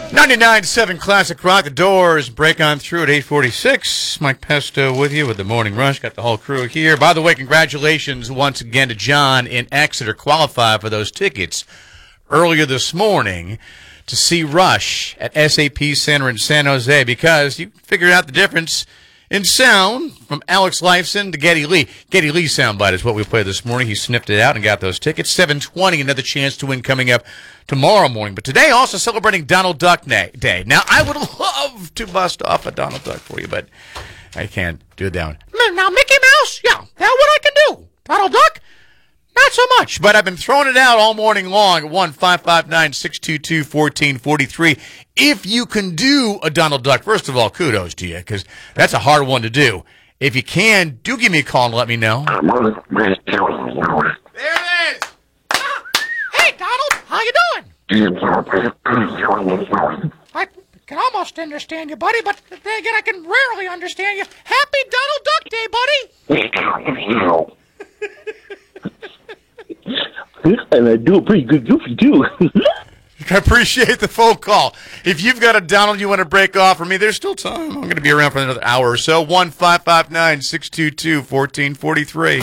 99.7 Classic Rock. The Doors break on through at 8:46. Mike Pesto with you with the Morning Rush. Got the whole crew here. By the way, congratulations once again to John in Exeter. Qualified for those tickets earlier this morning to see Rush at SAP Center in San Jose, because you figured out the difference in sound from Alex Lifeson to Geddy Lee. Geddy Lee soundbite is what we played this morning. He sniffed it out and got those tickets. 7:20, another chance to win coming up tomorrow morning. But today, also celebrating Donald Duck Day. Now, I would love to bust off a Donald Duck for you, but I can't do that one. Now, Mickey Mouse, yeah, that's what I can do. Donald Duck, not so much. But I've been throwing it out all morning long at 1-559-622-1443. If you can do a Donald Duck, first of all, kudos to you, because that's a hard one to do. If you can, do give me a call and let me know. There it is. Hey, Donald, how you doing? I can almost understand you, buddy, but then again, I can rarely understand you. Happy Donald Duck Day, buddy. And I do a pretty good goofy, too. I appreciate the phone call. If you've got a Donald you want to break off for me, there's still time. I'm going to be around for another hour or so. 1-559-622-1443.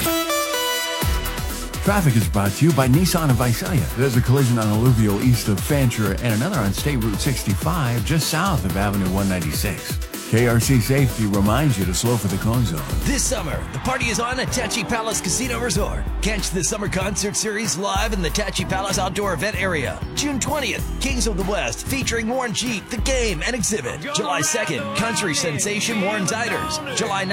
Traffic is brought to you by Nissan of Visalia. There's a collision on Alluvial east of Fancher and another on State Route 65 just south of Avenue 196. KRC Safety reminds you to slow for the cone zone. This summer, the party is on at Tachi Palace Casino Resort. Catch the Summer Concert Series live in the Tachi Palace Outdoor Event Area. June 20th, Kings of the West featuring Warren G, The Game, and Exhibit. July 2nd, country sensation Warren Ziders. July